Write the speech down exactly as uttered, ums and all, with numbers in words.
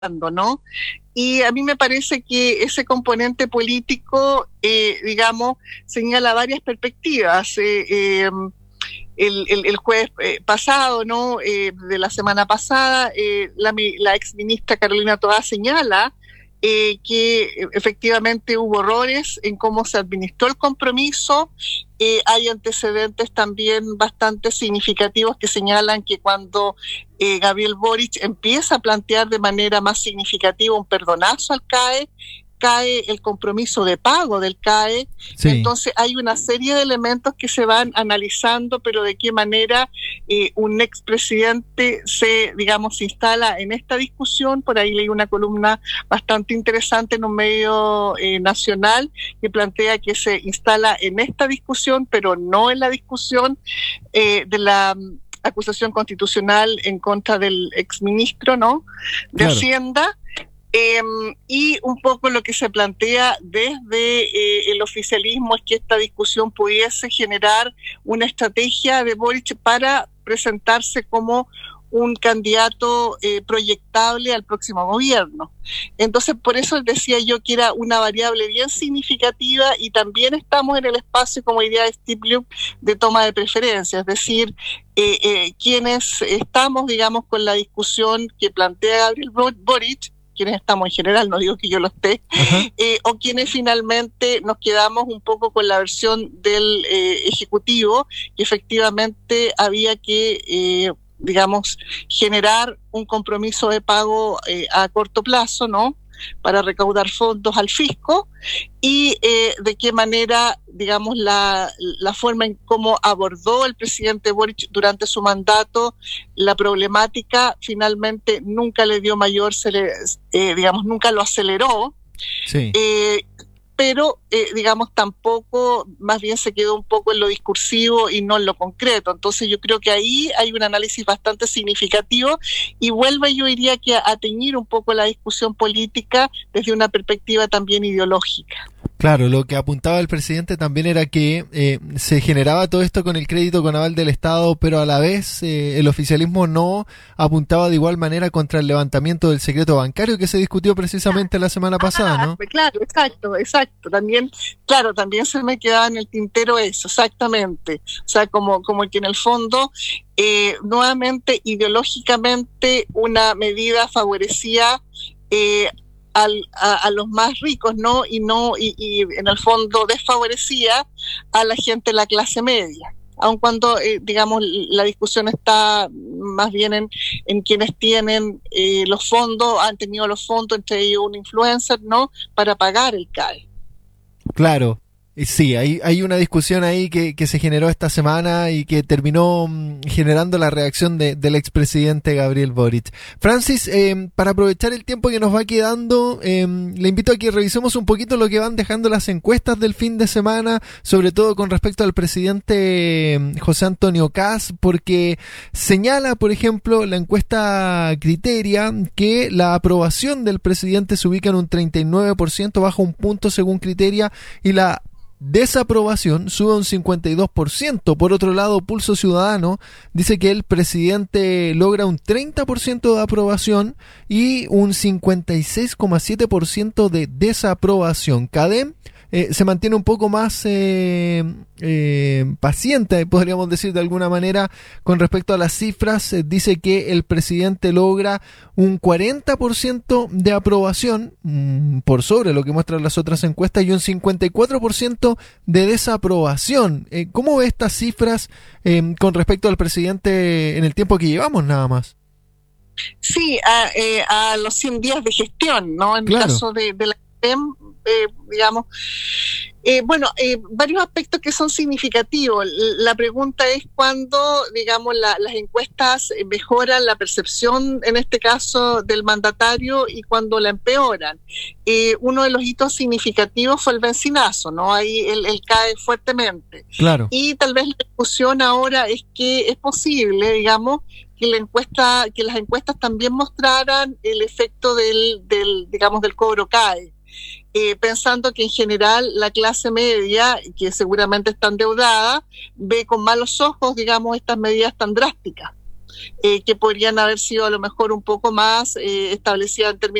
¿no? Y a mí me parece que ese componente político, eh, digamos, señala varias perspectivas. Eh, eh, el, el, el jueves eh, pasado, ¿no? Eh, de la semana pasada, eh, la, la ex ministra Carolina Toá señala eh, que efectivamente hubo errores en cómo se administró el compromiso. Eh, hay antecedentes también bastante significativos que señalan que cuando eh, Gabriel Boric empieza a plantear de manera más significativa un perdonazo al C A E, cae el compromiso de pago del C A E. Sí. Entonces hay una serie de elementos que se van analizando, pero de qué manera eh, un expresidente se, digamos, se instala en esta discusión. Por ahí leí una columna bastante interesante en un medio eh, nacional que plantea que se instala en esta discusión, pero no en la discusión eh, de la acusación constitucional en contra del exministro, ¿no? De claro. Hacienda. Eh, y un poco lo que se plantea desde eh, el oficialismo es que esta discusión pudiese generar una estrategia de Boric para presentarse como un candidato eh, proyectable al próximo gobierno. Entonces, por eso decía yo que era una variable bien significativa, y también estamos en el espacio, como idea de Stiglitz, de toma de preferencias, es decir, eh, eh, quienes estamos, digamos, con la discusión que plantea Gabriel Boric, quienes estamos en general, no digo que yo lo esté, eh, o quienes finalmente nos quedamos un poco con la versión del eh, Ejecutivo, que efectivamente había que, eh, digamos, generar un compromiso de pago eh, a corto plazo, ¿no?, para recaudar fondos al fisco, y eh, de qué manera, digamos, la, la forma en cómo abordó el presidente Boric durante su mandato la problemática, finalmente nunca le dio mayor, eh, digamos, nunca lo aceleró. Sí. Eh, pero, eh, digamos, tampoco, más bien se quedó un poco en lo discursivo y no en lo concreto. Entonces yo creo que ahí hay un análisis bastante significativo, y vuelve, yo diría, que a, a teñir un poco la discusión política desde una perspectiva también ideológica. Claro, lo que apuntaba el presidente también era que eh, se generaba todo esto con el crédito con aval del Estado, pero a la vez eh, el oficialismo no apuntaba de igual manera contra el levantamiento del secreto bancario que se discutió precisamente la semana pasada, ¿no? Claro, exacto, exacto. También, claro, también se me quedaba en el tintero eso, exactamente. O sea, como, como que en el fondo, eh, nuevamente, ideológicamente, una medida favorecía eh, Al, a, a los más ricos, ¿no? Y no y, y en el fondo desfavorecía a la gente de la clase media, aun cuando, eh, digamos, la discusión está más bien en, en quienes tienen eh, los fondos, han tenido los fondos, entre ellos un influencer, ¿no?, para pagar el C A E. Claro. Sí, hay, hay una discusión ahí que, que se generó esta semana y que terminó mm, generando la reacción de, del expresidente Gabriel Boric. Francis, eh, para aprovechar el tiempo que nos va quedando, eh, le invito a que revisemos un poquito lo que van dejando las encuestas del fin de semana, sobre todo con respecto al presidente José Antonio Kast, porque señala, por ejemplo, la encuesta Criteria que la aprobación del presidente se ubica en un treinta y nueve por ciento, baja un punto según Criteria, y la desaprobación sube a un cincuenta y dos por ciento. Por otro lado, Pulso Ciudadano dice que el presidente logra un treinta por ciento de aprobación y un cincuenta y seis coma siete por ciento de desaprobación. CADEM eh, se mantiene un poco más eh, eh, paciente, podríamos decir de alguna manera, con respecto a las cifras. Eh, dice que el presidente logra un cuarenta por ciento de aprobación, mmm, por sobre lo que muestran las otras encuestas, y un cincuenta y cuatro por ciento de desaprobación. Eh, ¿Cómo ve estas cifras eh, con respecto al presidente en el tiempo que llevamos nada más? Sí, a, eh, a los cien días de gestión, ¿no? En claro. el caso de, de la Eh, digamos, eh, bueno, eh, varios aspectos que son significativos. La pregunta es cuándo, digamos, la, las encuestas mejoran la percepción, en este caso, del mandatario, y cuando la empeoran. Eh, uno de los hitos significativos fue el bencinazo, ¿no? Ahí él, él cae fuertemente. Claro. Y tal vez la discusión ahora es que es posible, digamos, que la encuesta, que las encuestas también mostraran el efecto del, del digamos, del cobro C A E. Eh, pensando que en general la clase media, que seguramente está endeudada, ve con malos ojos, digamos, estas medidas tan drásticas. eh, que podrían haber sido a lo mejor un poco más eh, establecidas en términos